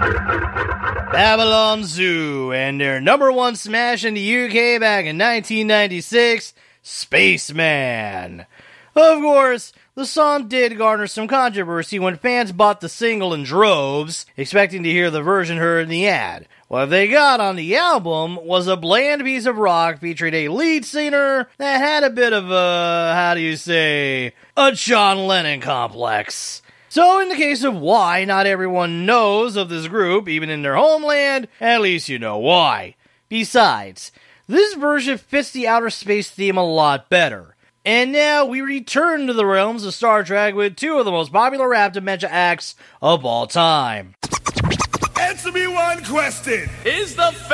Babylon Zoo and their number one smash in the UK back in 1996, Spaceman. Of course, the song did garner some controversy when fans bought the single in droves, expecting to hear the version heard in the ad. What they got on the album was a bland piece of rock featuring a lead singer that had a bit of a John Lennon complex. So in the case of why not everyone knows of this group, even in their homeland, at least you know why. Besides, this version fits the outer space theme a lot better. And now we return to the realms of Star Trek with two of the most popular rap dementia acts of all time. Answer me one question. Is the